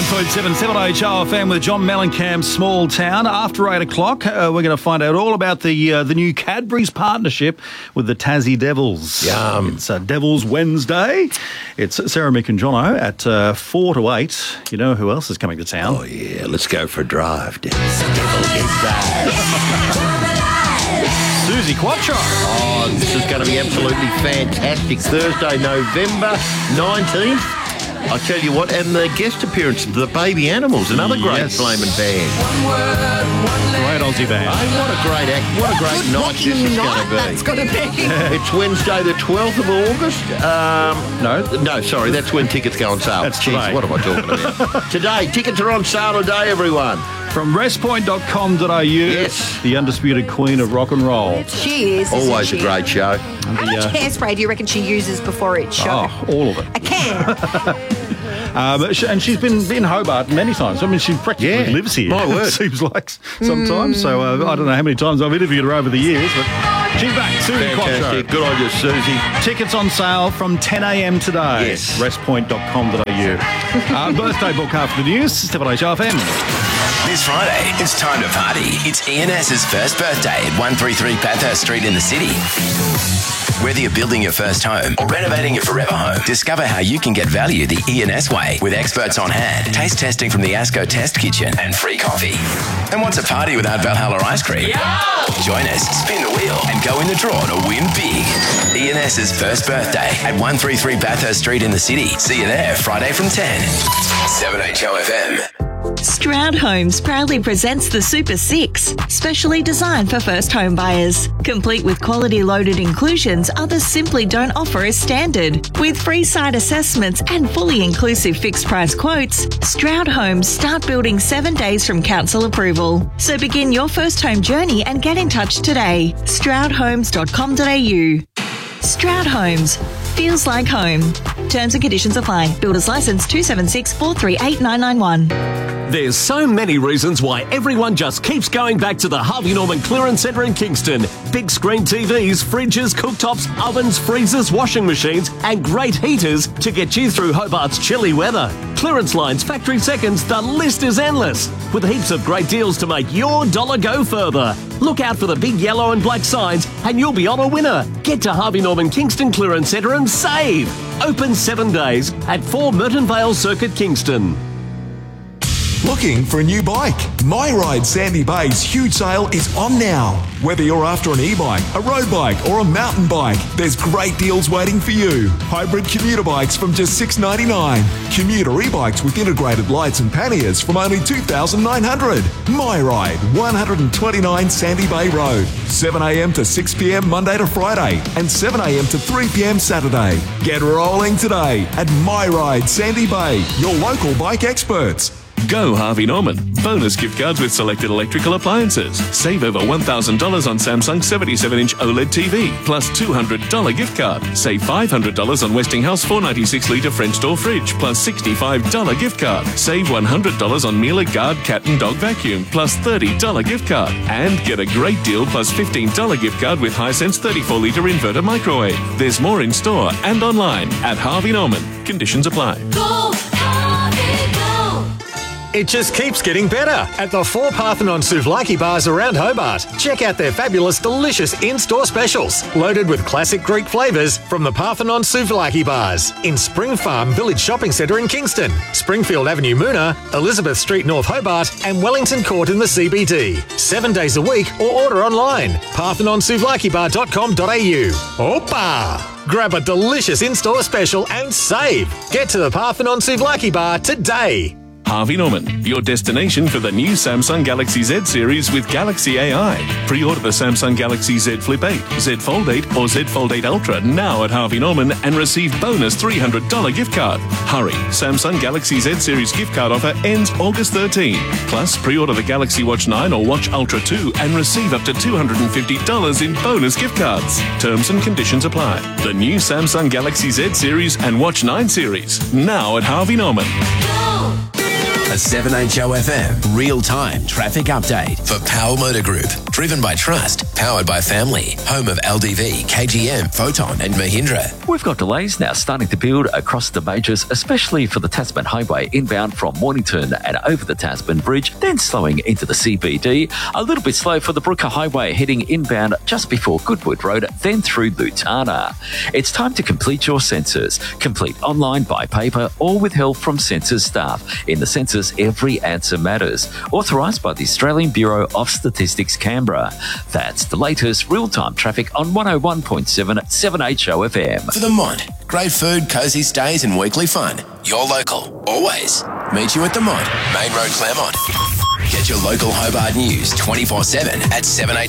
101.7 7HRFM with John Mellencamp, Small Town. After 8 o'clock, we're going to find out all about the new Cadbury's partnership with the Tassie Devils. Yum. It's Devils Wednesday. It's Sarah, Mick and Jono at 4 to 8. You know who else is coming to town? Oh, yeah. Let's go for a drive. Devil Wednesday. Susie Quattro. Oh, this is going to be absolutely fantastic. Thursday, November 19th. I tell you what, and the guest appearance of the Baby Animals, another great flaming band. Great Aussie band. Oh, what a great act, what a great night this is going to be. That's going to be. It's Wednesday the 12th of August. No, sorry, that's when tickets go on sale. That's Jeez, today. what am I talking about? Today, tickets are on sale today, everyone. From restpoint.com.au, Yes. the undisputed queen of rock and roll. She is. isn't Always she? a great show. How much hairspray do you reckon she uses before each show? Oh, all of it. A can. And she's been in Hobart many times. I mean, she practically lives here. My word. It seems like sometimes. So I don't know how many times I've interviewed her over the years, but she's back. Susie Quattro. Fantastic. Good on you, Susie. Tickets on sale from 10 a.m. today. Yes. Restpoint.com.au. Birthday book after the news. 7HRFM. This Friday, it's time to party. It's ENS's first birthday at 133 Bathurst Street in the city. Whether you're building your first home or renovating your forever home, discover how you can get value the ENS way with experts on hand, taste testing from the ASCO Test Kitchen, and free coffee. And what's a party without Valhalla ice cream? Join us, spin the wheel, and go in the draw to win big. ENS's first birthday at 133 Bathurst Street in the city. See you there Friday from 10. 7HOFM. Stroud Homes proudly presents the Super 6, specially designed for first home buyers. Complete with quality loaded inclusions others simply don't offer as standard. With free site assessments and fully inclusive fixed price quotes, Stroud Homes start building 7 days from council approval. So begin your first home journey and get in touch today. stroudhomes.com.au. Stroud Homes. Feels like home. Terms and conditions apply. Builder's license 276 438 991. There's so many reasons why everyone just keeps going back to the Harvey Norman Clearance Centre in Kingston. Big screen TVs, fridges, cooktops, ovens, freezers, washing machines and great heaters to get you through Hobart's chilly weather. Clearance lines, factory seconds, the list is endless. With heaps of great deals to make your dollar go further. Look out for the big yellow and black signs and you'll be on a winner. Get to Harvey Norman Kingston Clearance Centre and save. Open 7 days at 4 Merton Vale Circuit, Kingston. Looking for a new bike? My Ride Sandy Bay's huge sale is on now. Whether you're after an e-bike, a road bike or a mountain bike, there's great deals waiting for you. Hybrid commuter bikes from just $699. Commuter e-bikes with integrated lights and panniers from only $2,900. My Ride, 129 Sandy Bay Road. 7 a.m. to 6 p.m. Monday to Friday and 7 a.m. to 3 p.m. Saturday. Get rolling today at My Ride Sandy Bay, your local bike experts. Go Harvey Norman. Bonus gift cards with selected electrical appliances. Save over $1,000 on Samsung 77-inch OLED TV, plus $200 gift card. Save $500 on Westinghouse 496-litre French door fridge, plus $65 gift card. Save $100 on Miele Guard cat and dog vacuum, plus $30 gift card. And get a great deal plus $15 gift card with Hisense 34-litre inverter microwave. There's more in store and online at Harvey Norman. Conditions apply. Go, Harvey, go! It just keeps getting better at the 4 Parthenon Souvlaki bars around Hobart. Check out their fabulous, delicious in-store specials, loaded with classic Greek flavours from the Parthenon Souvlaki bars in Spring Farm Village Shopping Centre in Kingston, Springfield Avenue Moona, Elizabeth Street North Hobart and Wellington Court in the CBD. 7 days a week or order online. ParthenonSouvlakiBar.com.au. Opa! Grab a delicious in-store special and save. Get to the Parthenon Souvlaki Bar today. Harvey Norman, your destination for the new Samsung Galaxy Z series with Galaxy AI. Pre-order the Samsung Galaxy Z Flip 8, Z Fold 8 or Z Fold 8 Ultra now at Harvey Norman and receive bonus $300 gift card. Hurry, Samsung Galaxy Z series gift card offer ends August 13. Plus, pre-order the Galaxy Watch 9 or Watch Ultra 2 and receive up to $250 in bonus gift cards. Terms and conditions apply. The new Samsung Galaxy Z series and Watch 9 series now at Harvey Norman. A 7HOFM real-time traffic update for Power Motor Group. Driven by trust, Powered by Family, home of LDV, KGM, Photon and Mahindra. We've got delays now starting to build across the majors, especially for the Tasman Highway inbound from Mornington and over the Tasman Bridge, then slowing into the CBD. A little bit slow for the Brooker Highway heading inbound just before Goodwood Road, then through Lutana. It's time to complete your census. Complete online, by paper, or with help from census staff. In the census, every answer matters. Authorised by the Australian Bureau of Statistics, Canberra. That's the latest real-time traffic on 101.7 7HO FM. For the Mont, great food, cosy stays and weekly fun. You're local, always. Meet you at the Mont, Main Road, Claremont. Get your local Hobart news 24/7 at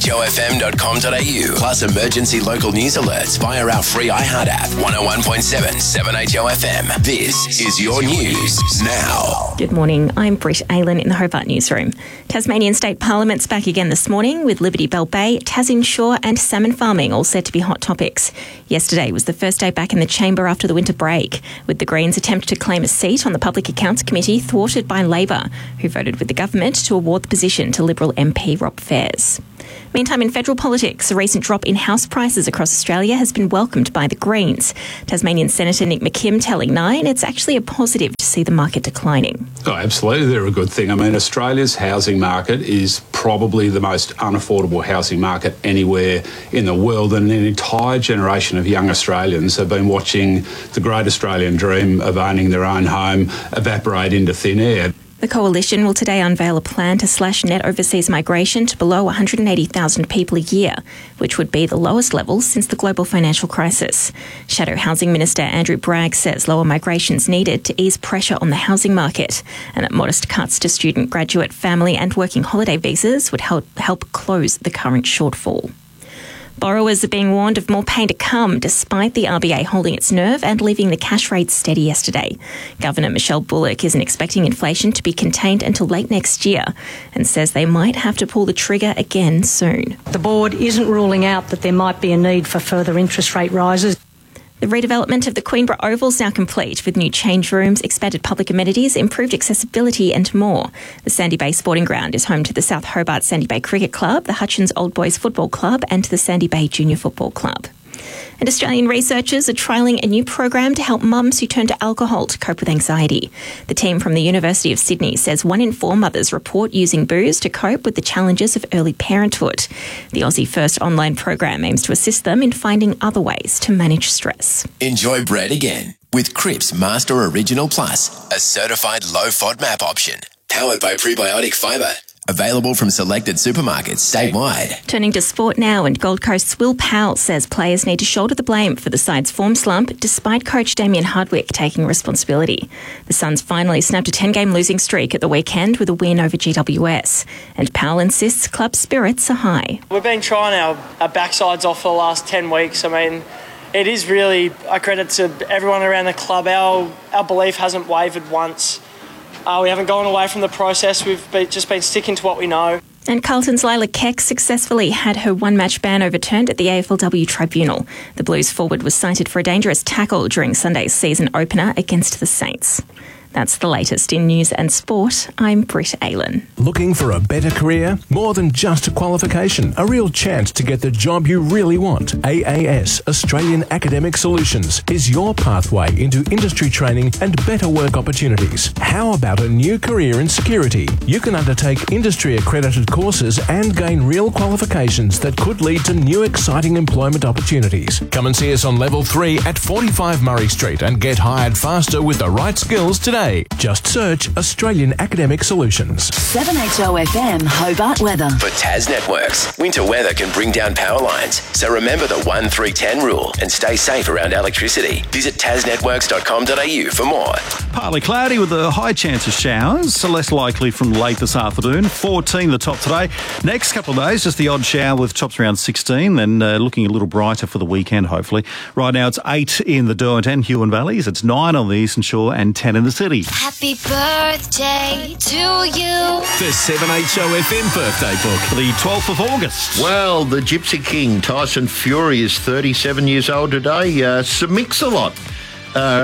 7hofm.com.au. Plus emergency local news alerts via our free iHeart app. 101.7 7HO FM. This is your news now. Good morning. I'm Britt Aylan in the Hobart newsroom. Tasmanian State Parliament's back again this morning with Liberty Bell Bay, Tassin Shore and salmon farming all set to be hot topics. Yesterday was the first day back in the chamber after the winter break, with the Greens' attempt to claim a seat on the Public Accounts Committee thwarted by Labor, who voted with the government to award the position to Liberal MP Rob Fairs. Meantime, in federal politics, a recent drop in house prices across Australia has been welcomed by the Greens. Tasmanian Senator Nick McKim telling Nine it's actually a positive to see the market declining. Oh, absolutely, they're a good thing. I mean, Australia's housing market is probably the most unaffordable housing market anywhere in the world, and an entire generation of young Australians have been watching the great Australian dream of owning their own home evaporate into thin air. The Coalition will today unveil a plan to slash net overseas migration to below 180,000 people a year, which would be the lowest level since the global financial crisis. Shadow Housing Minister Andrew Bragg says lower migration is needed to ease pressure on the housing market, and that modest cuts to student, graduate, family and working holiday visas would help close the current shortfall. Borrowers are being warned of more pain to come, despite the RBA holding its nerve and leaving the cash rate steady yesterday. Governor Michelle Bullock isn't expecting inflation to be contained until late next year and says they might have to pull the trigger again soon. The board isn't ruling out that there might be a need for further interest rate rises. The redevelopment of the Queenborough Oval is now complete, with new change rooms, expanded public amenities, improved accessibility and more. The Sandy Bay Sporting Ground is home to the South Hobart Sandy Bay Cricket Club, the Hutchins Old Boys Football Club and the Sandy Bay Junior Football Club. And Australian researchers are trialling a new program to help mums who turn to alcohol to cope with anxiety. The team from the University of Sydney says 1 in 4 mothers report using booze to cope with the challenges of early parenthood. The Aussie First online program aims to assist them in finding other ways to manage stress. Enjoy bread again with Cripps Master Original Plus, a certified low FODMAP option. Powered by Prebiotic Fibre. Available from selected supermarkets statewide. Turning to sport now, and Gold Coast's Will Powell says players need to shoulder the blame for the side's form slump, despite coach Damien Hardwick taking responsibility. The Suns finally snapped a 10-game losing streak at the weekend with a win over GWS, and Powell insists club spirits are high. We've been trying our backsides off for the last 10 weeks. I mean, it is really a credit to everyone around the club. Our belief hasn't wavered once. We haven't gone away from the process. We've just been sticking to what we know. And Carlton's Lila Keck successfully had her one-match ban overturned at the AFLW tribunal. The Blues forward was cited for a dangerous tackle during Sunday's season opener against the Saints. That's the latest in news and sport. I'm Britt Aylan. Looking for a better career? More than just a qualification, a real chance to get the job you really want. AAS, Australian Academic Solutions, is your pathway into industry training and better work opportunities. How about a new career in security? You can undertake industry-accredited courses and gain real qualifications that could lead to new exciting employment opportunities. Come and see us on Level 3 at 45 Murray Street and get hired faster with the right skills today. Just search Australian Academic Solutions. 7HO FM Hobart weather. For Tas Networks, winter weather can bring down power lines. So remember the 1-3-10 rule and stay safe around electricity. Visit tasnetworks.com.au for more. Partly cloudy with a high chance of showers, so less likely from late this afternoon. 14 the top today. Next couple of days, just the odd shower with tops around 16, then looking a little brighter for the weekend, hopefully. Right now it's 8 in the Derwent and Huon Valleys. It's 9 on the Eastern Shore and 10 in the city. Happy birthday to you. The 7HO FM birthday book. For the 12th of August. Well, the Gypsy King, Tyson Fury, is 37 years old today. Sir Mix-a-Lot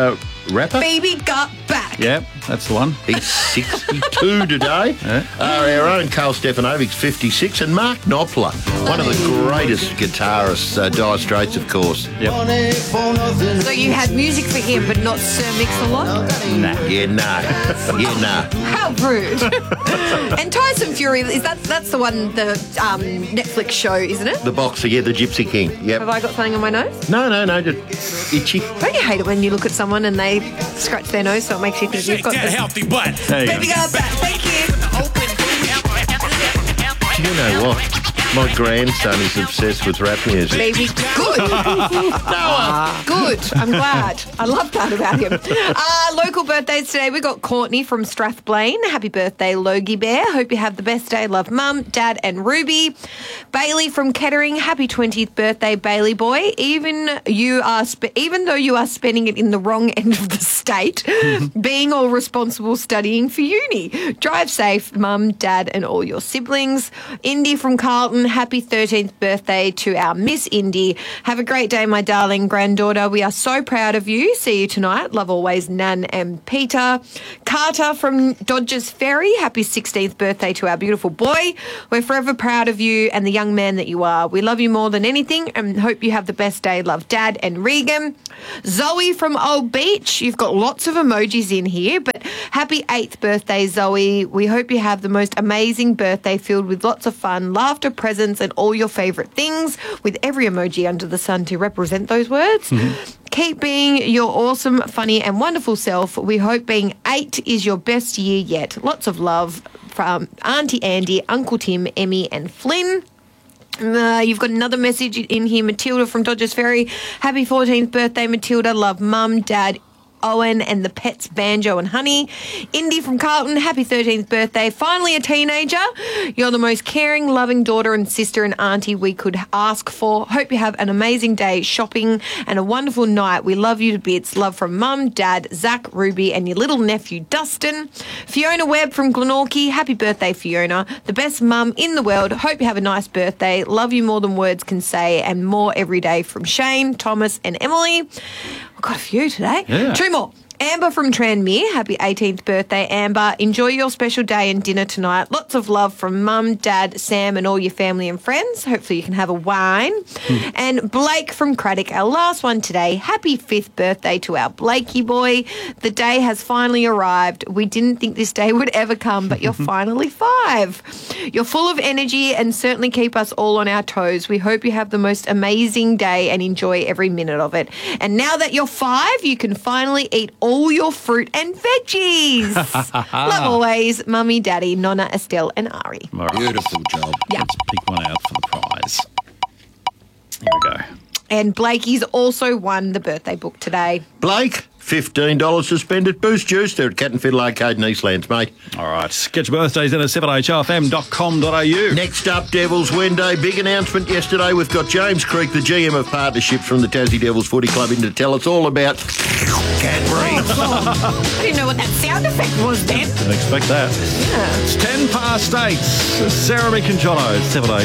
rapper. Baby got back. Yep, that's the one. He's 62 today. Our own Carl Stefanovic's 56, and Mark Knopfler, one of the greatest guitarists, Dire Straits, of course. Yep. So you had music for him, but not Sir Mix-a-Lot? Nah. Yeah, nah. How rude. And Tyson Fury, that's the one, the Netflix show, isn't it? The boxer, yeah, the Gypsy King. Yep. Have I got something on my nose? No, just itchy. Don't you hate it when you look at someone and they scratch their nose so it makes you think you've got this healthy butt. Baby got back. Thank you. Do you know what? My grandson is obsessed with rap music. Baby, good. Noah, good. I'm glad. I love that about him. Local birthdays today. We got Courtney from Strathblane. Happy birthday, Logie Bear. Hope you have the best day. Love Mum, Dad and Ruby. Bailey from Kettering. Happy 20th birthday, Bailey boy. Even though you are spending it in the wrong end of the state, being all responsible studying for uni. Drive safe, Mum, Dad and all your siblings. Indy from Carlton. Happy 13th birthday to our Miss Indy. Have a great day, my darling granddaughter. We are so proud of you. See you tonight. Love always, Nan and Peter. Carter from Dodgers Ferry. Happy 16th birthday to our beautiful boy. We're forever proud of you and the young man that you are. We love you more than anything and hope you have the best day. Love, Dad and Regan. Zoe from Old Beach. You've got lots of emojis in here, but happy 8th birthday, Zoe. We hope you have the most amazing birthday filled with lots of fun, laughter, presents, and all your favourite things, with every emoji under the sun to represent those words. Keep being your awesome, funny and wonderful self. We hope being 8 is your best year yet. Lots of love from Auntie Andy, Uncle Tim, Emmy and Flynn. You've got another message in here, Matilda from Dodgers Ferry. Happy 14th birthday, Matilda. Love Mum, Dad, Owen and the pets Banjo and Honey. Indy from Carlton, happy 13th birthday. Finally a teenager. You're the most caring, loving daughter and sister and auntie we could ask for. Hope you have an amazing day shopping and a wonderful night. We love you to bits. Love from Mum, Dad, Zach, Ruby and your little nephew Dustin. Fiona Webb from Glenorchy. Happy birthday, Fiona. The best mum in the world. Hope you have a nice birthday. Love you more than words can say and more every day from Shane, Thomas and Emily. I've got a few today. Yeah. Two more. Amber from Tranmere. Happy 18th birthday, Amber. Enjoy your special day and dinner tonight. Lots of love from Mum, Dad, Sam and all your family and friends. Hopefully you can have a wine. And Blake from Craddock, our last one today. Happy 5th birthday to our Blakey boy. The day has finally arrived. We didn't think this day would ever come, but you're finally 5. You're full of energy and certainly keep us all on our toes. We hope you have the most amazing day and enjoy every minute of it. And now that you're 5, you can finally eat all your fruit and veggies. Love always, Mummy, Daddy, Nonna, Estelle and Ari. Beautiful job. Yeah. Let's pick one out for the prize. Here we go. And Blakey's also won the birthday book today. Blake, $15 to spend at Boost Juice. They're at Cat and Fiddle Arcade in Eastlands, mate. All right. Get your birthdays in at 7hofm.com.au. Next up, Devils Wednesday. Big announcement yesterday. We've got James Creek, the GM of Partnerships from the Tassie Devils Footy Club, in to tell us all about Cadbury. I didn't know what that sound effect was then. Didn't expect that. Yeah. It's 8:10. Sarah, Mick and Jono. 7